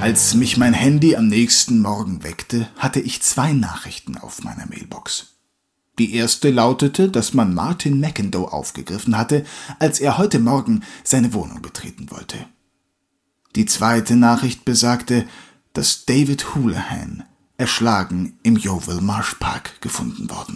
Als mich mein Handy am nächsten Morgen weckte, hatte ich 2 Nachrichten auf meiner Mailbox. Die erste lautete, dass man Martin McIndoe aufgegriffen hatte, als er heute Morgen seine Wohnung betreten wollte. Die zweite Nachricht besagte, dass David Houlihan erschlagen im Yeovil Marsh Park gefunden worden